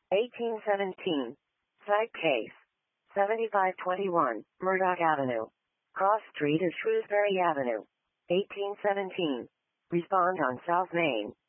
1817. Cite case. 7521, Murdoch Avenue. Cross Street is Shrewsbury Avenue. 1817. Respond on South Main.